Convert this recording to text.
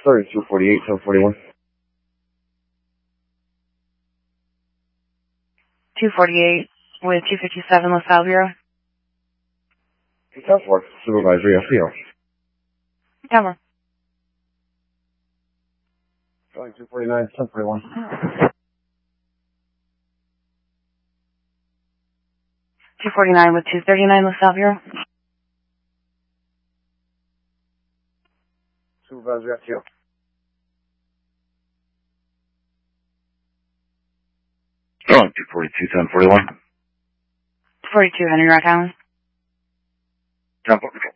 Sorry, 248, 1041. 248 with 257 LaSalle Bureau. 10-4, Supervisory FPO. Cover. Going 249, 1041. 249 with 239 LaSalle Bureau. Supervisory FPO. Going 242, 1041. 42 Henry Rock Island. 10-4 control.